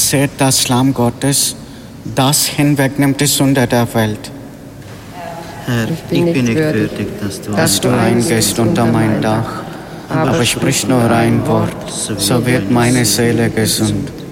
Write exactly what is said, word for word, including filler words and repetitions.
Seht das Lamm Gottes, das hinwegnimmt die Sünde der Welt. Herr, ich bin nicht würdig, dass du, dass du eingehst unter mein Dach, aber sprich nur ein Wort, so wird meine Seele gesund.